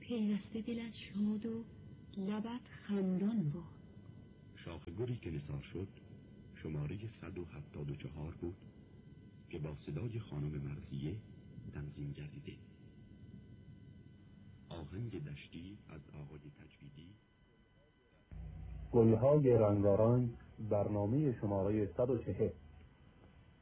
پیوسته دلت شاد و لبت خندان باد. شاخ گلی که نثار شد شماره 174 بود که با صدای خانم مرضیه تنظیم گردیده. آهنگ دشتی از آقای تجویدی. گلهای رنگارنگ، برنامه شماره 140.